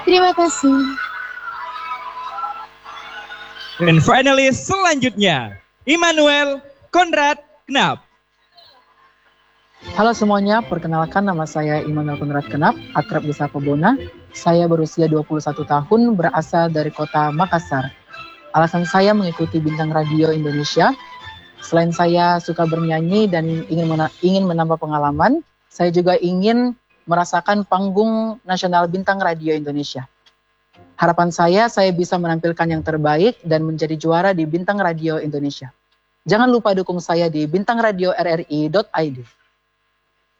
Terima kasih. Dan finalis selanjutnya, Immanuel Konrad Knap. Halo semuanya, perkenalkan nama saya Immanuel Konrad Knap, akrab disapa Bona. Saya berusia 21 tahun, berasal dari kota Makassar. Alasan saya mengikuti Bintang Radio Indonesia, selain saya suka bernyanyi dan ingin menambah pengalaman, saya juga ingin merasakan panggung nasional Bintang Radio Indonesia. Harapan saya bisa menampilkan yang terbaik dan menjadi juara di Bintang Radio Indonesia. Jangan lupa dukung saya di bintangradio.rri.id.